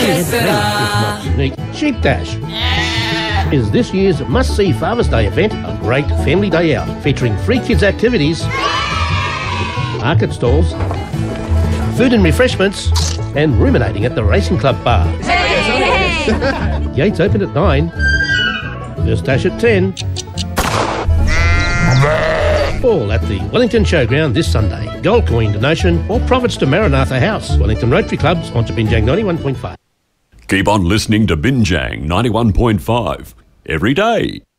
If not unique, Sheep Dash is this year's must-see Father's Day event, a great family day out featuring free kids activities, market stalls, food and refreshments, and ruminating at the Racing Club bar. Gates open at 9, first dash at 10. All at the Wellington Showground this Sunday. Gold coin donation, all profits to Maranatha House. Wellington Rotary Club, sponsor Binjang 91.5. Keep on listening to Binjang 91.5 every day.